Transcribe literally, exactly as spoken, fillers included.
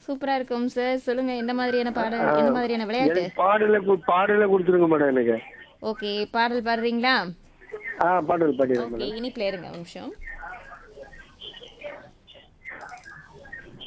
சூப்பரா இருக்கும் சார். சொல்லுங்க எந்த மாதிரியான பாடல்? ஆ, எந்த மாதிரியான விளையாட்டு? எனக்கு பாடல கு- பாடல கொடுத்துருங்க மேடம் எனக்கு. ஓகே. பாடல் பாடுறீங்களா? ஆ பாடல் பாடிடுறேன் ஓகே. மேடம். இனிப்புல இருங்க ஒரு நிமிஷம்.